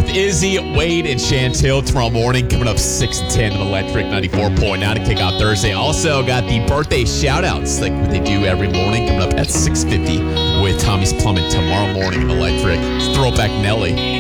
with Izzy, Wade, and Chantel tomorrow morning. Coming up 6 and 10 on Electric 94.9 to kick off Thursday. Also got the birthday shout-outs like they do every morning. Coming up at 6:50 with Tommy's Plumbing tomorrow morning on Electric. Throwback Nelly.